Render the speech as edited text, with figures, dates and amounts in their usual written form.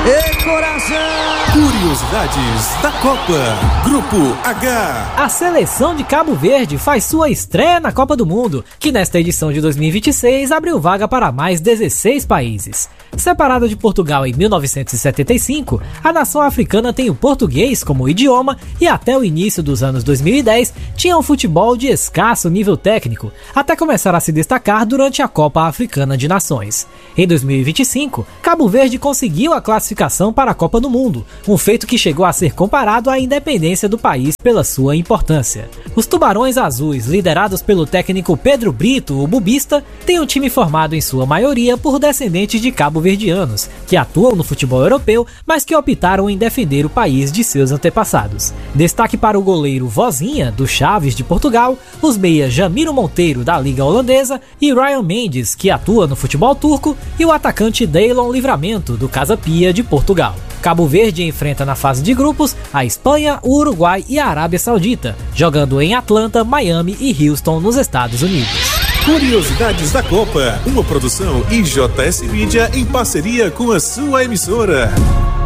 E coração! Curiosidades da Copa. Grupo H. A seleção de Cabo Verde faz sua estreia na Copa do Mundo, que nesta edição de 2026 abriu vaga para mais 16 países. Separada de Portugal em 1975, a nação africana tem o português como idioma e até o início dos anos 2010 tinha um futebol de escasso nível técnico, até começar a se destacar durante a Copa Africana de Nações. Em 2025, Cabo Verde conseguiu a classificação para a Copa do Mundo, um feito que chegou a ser comparado à independência do país pela sua importância. Os Tubarões Azuis, liderados pelo técnico Pedro Brito, o Bubista, têm um time formado em sua maioria por descendentes de cabo-verdianos, que atuam no futebol europeu, mas que optaram em defender o país de seus antepassados. Destaque para o goleiro Vozinha, do Chaves de Portugal, os meias Jamiro Monteiro, da Liga Holandesa, e Ryan Mendes, que atua no futebol turco, e o atacante Deylon Livramento, do Casa Pia de Portugal. Cabo Verde enfrenta na fase de grupos a Espanha, o Uruguai e a Arábia Saudita, jogando em Atlanta, Miami e Houston, nos Estados Unidos. Curiosidades da Copa, uma produção IJS Mídia em parceria com a sua emissora.